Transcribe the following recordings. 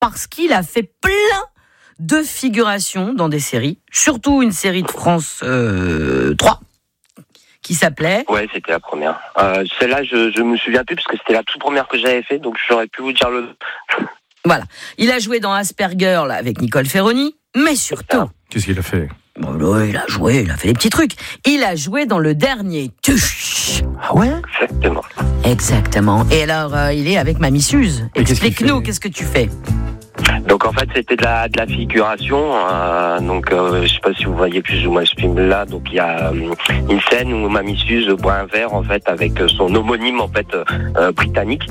parce qu'il a fait plein de figurations dans des séries, surtout une série de France 3 qui s'appelait... Ouais, c'était la première. Celle-là, je me souviens plus parce que c'était la toute première que j'avais fait, donc j'aurais pu vous dire le... Voilà. Il a joué dans Asperger là, avec Nicole Ferroni, mais surtout... Qu'est-ce qu'il a fait ? Bon, là, il a fait des petits trucs. Il a joué dans le dernier Tuche. Ah ouais ? Exactement. Et alors, il est avec Mamie Suze. Explique-nous, qu'est-ce que tu fais ? Donc en fait c'était de la figuration, je sais pas si vous voyez plus ou moins ce film là, donc il y a une scène où Mamie Suze boit un verre en fait avec son homonyme en fait britannique,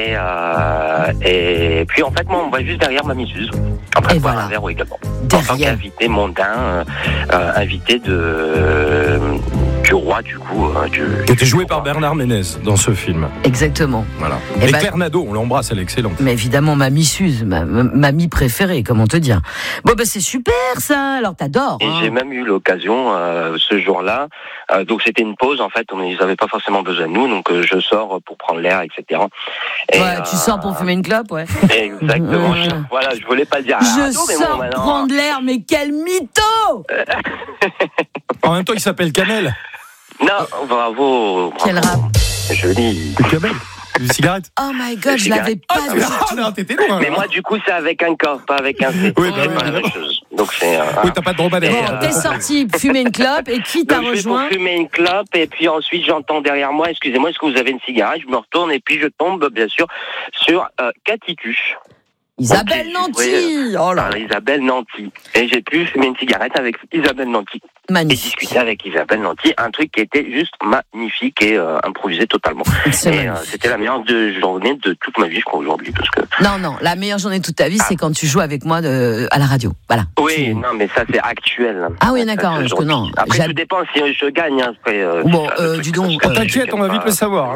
et puis en fait moi on voit juste derrière Mamie Suze en train de boire un verre également, en tant qu'invité mondain, invité du roi du coup. Qui était joué par Bernard Ménez dans ce film. Exactement. Voilà. Et Claire Nadeau, on l'embrasse, elle est excellente. Mais évidemment, Mamie Suze, mamie préférée, comment te dire. Bon, c'est super ça, alors t'adores. Et j'ai même eu l'occasion, ce jour-là, donc c'était une pause en fait, ils n'avaient pas forcément besoin de nous, donc je sors pour prendre l'air, etc. Et, tu sors pour fumer une clope, ouais. Exactement, je voulais pas le dire. Sors prendre l'air, mais quel mytho. En même temps, il s'appelle Kamel. Non, bravo. Quel rap. Joli. Kamel. Une cigarette. Oh my god, je l'avais pas vu. T'étais loin. Mais moi, du coup, c'est avec un K, pas avec un C. Oui, c'est pas la même chose. Donc c'est. Oui, t'as pas de drôle. Bon, t'es sorti fumer une clope et qui t'a rejoint ? Je vais fumer une clope et puis ensuite j'entends derrière moi, excusez-moi, est-ce que vous avez une cigarette ? Je me retourne et puis je tombe, bien sûr, sur Cathy Tuche. Isabelle Nanty. Oh là. Isabelle Nanty. Et j'ai pu fumer une cigarette avec Isabelle Nanty. Magnifique. Et discuter avec Isabelle Nanty, un truc qui était juste magnifique et improvisé totalement. C'était la meilleure journée de toute ma vie, je crois, aujourd'hui. Parce que... Non, la meilleure journée de toute ta vie, c'est quand tu joues avec moi à la radio. Voilà. Oui, non, mais ça, c'est actuel. Ah oui, d'accord. Non. Après, tout dépend si je gagne. Après, dis donc. T'inquiète, on va vite le savoir.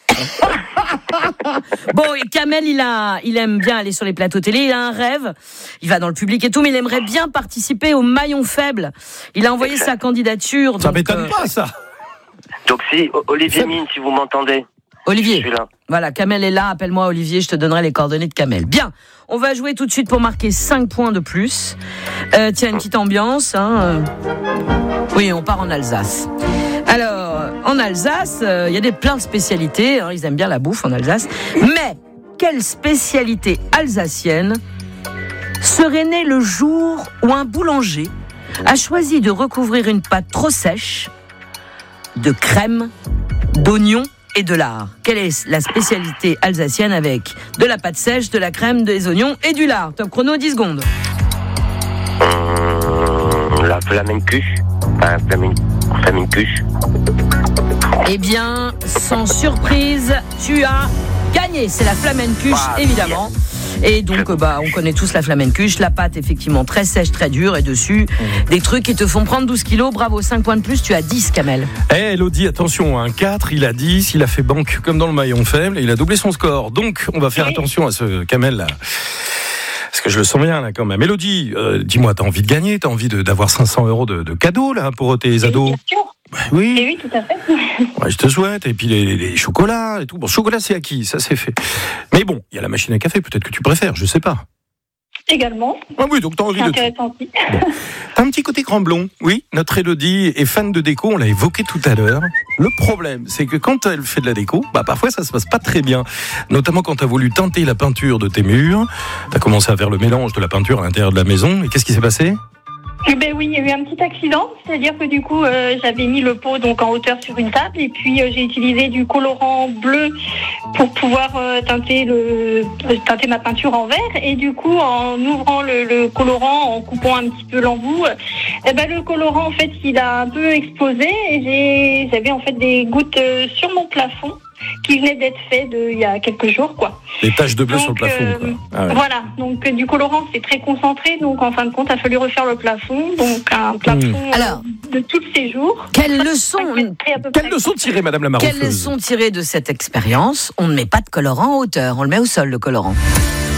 Bon, et Kamel, il aime bien aller sur les plateaux télé, il a un rêve, il va dans le public et tout, mais il aimerait bien participer au maillon faible. Il a envoyé sa candidature. Ça m'étonne pas, ça. Donc si, Olivier Mine, si vous m'entendez. Olivier, je suis là. Voilà, Kamel est là, appelle-moi Olivier, je te donnerai les coordonnées de Kamel. Bien, on va jouer tout de suite pour marquer 5 points de plus. Tiens, une petite ambiance. Oui, on part en Alsace. Alors, en Alsace, il y a plein de spécialités, ils aiment bien la bouffe en Alsace. Mais, quelle spécialité alsacienne serait née le jour où un boulanger a choisi de recouvrir une pâte trop sèche de crème, d'oignons et de lard? Quelle est la spécialité alsacienne avec de la pâte sèche, de la crème, des oignons et du lard? Top chrono, 10 secondes. La flamencuche. Flamencuche. Eh bien, sans surprise, tu as gagné. C'est la flamencuche, évidemment. Et donc, on connaît tous la flamencuche. La pâte, effectivement, très sèche, très dure. Et dessus, des trucs qui te font prendre 12 kilos. Bravo, 5 points de plus. Tu as 10, Kamel. Elodie, attention, un 4, il a 10. Il a fait banque comme dans le maillon faible. Et il a doublé son score. Donc, on va faire attention à ce Kamel là. Parce que je le sens bien là quand même. Elodie, dis-moi, t'as envie de gagner? T'as envie d'avoir 500 € de cadeaux là pour tes ados? Bien sûr. Oui. Et oui, tout à fait. Ouais, je te souhaite. Et puis les chocolats et tout. Bon, chocolat c'est acquis, ça c'est fait. Mais bon, il y a la machine à café, peut-être que tu préfères, je sais pas. Également. Ah oui, donc t'as envie c'est intéressant aussi. Bon. T'as un petit côté Cramblon. Oui, notre Elodie est fan de déco, on l'a évoqué tout à l'heure. Le problème, c'est que quand elle fait de la déco, parfois ça se passe pas très bien. Notamment quand t'as voulu teinter la peinture de tes murs. T'as commencé à faire le mélange de la peinture à l'intérieur de la maison. Et qu'est-ce qui s'est passé? Oui, il y a eu un petit accident, c'est-à-dire que du coup, j'avais mis le pot donc en hauteur sur une table et puis j'ai utilisé du colorant bleu pour pouvoir teinter ma peinture en vert. Et du coup, en ouvrant le colorant, en coupant un petit peu l'embout, le colorant en fait, il a un peu explosé et j'avais en fait des gouttes sur mon plafond qui venaient d'être faites il y a quelques jours, quoi. Des taches de bleu sur le plafond, quoi. Ah ouais. Voilà, donc du colorant c'est très concentré, donc en fin de compte il a fallu refaire le plafond, donc un plafond de tous ces jours. Quelle leçon tirer, Madame la Maroufleuse? Quelle leçon tirer de cette expérience? On ne met pas de colorant en hauteur, on le met au sol, le colorant.